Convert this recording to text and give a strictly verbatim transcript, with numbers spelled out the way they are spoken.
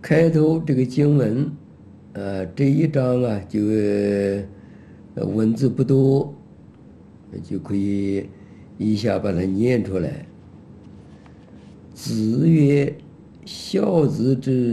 开头这个经文，呃，这一章啊，就呃文字不多，就可以一下把它念出来。子曰：“孝子之